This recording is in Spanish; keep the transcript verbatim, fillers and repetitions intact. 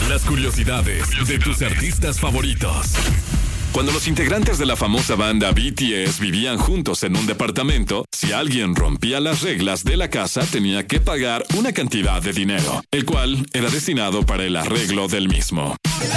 Las curiosidades de tus artistas favoritos. Cuando los integrantes de la famosa banda B T S vivían juntos en un departamento, si alguien rompía las reglas de la casa tenía que pagar una cantidad de dinero, el cual era destinado para el arreglo del mismo.